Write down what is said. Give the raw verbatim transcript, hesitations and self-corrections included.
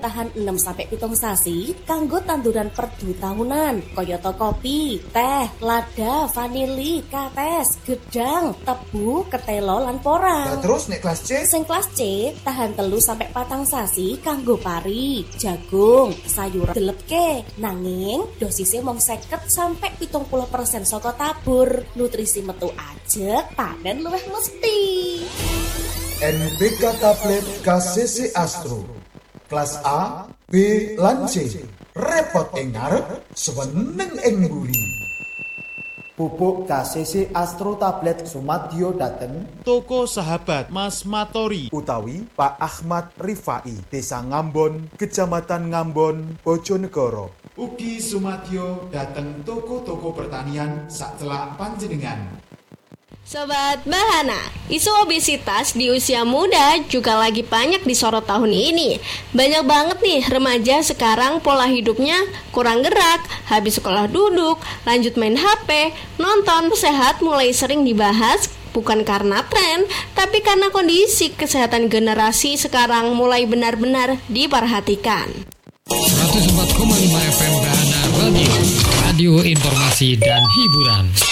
tahan enam sampai pitung sasi kanggo tanduran perdu tahunan kayata kopi, teh, lada, vanili, kates, gedang, tebu, ketelo lan porang. Nah, terus nek kelas C? Sing kelas C tahan telu sampai patang sasi kanggo pari, jagung, sayuran delepke. Nanging dosisnya mung seket sampai pitung puluh persen saka tabur. Nutrisi metu ajeg, panen luwih mesti. N P K tablet K C C Astro kelas A, B, lan C. Repot ing ngarep, seweneng ing mburi. Pupuk K C C Astro tablet sumadyo dateng Toko Sahabat Mas Matori utawi Pak Ahmad Rifai, Desa Ngambon, Kecamatan Ngambon, Bojonegoro. Ugi sumadyo dateng toko-toko pertanian sacelak panjenengan. Sobat Bahana, isu obesitas di usia muda juga lagi banyak disorot tahun ini. Banyak banget nih remaja sekarang pola hidupnya kurang gerak, habis sekolah duduk, lanjut main H P, nonton. Sehat mulai sering dibahas bukan karena tren, tapi karena kondisi kesehatan generasi sekarang mulai benar-benar diperhatikan. seratus empat koma lima F M Bahana Radio, radio informasi dan hiburan.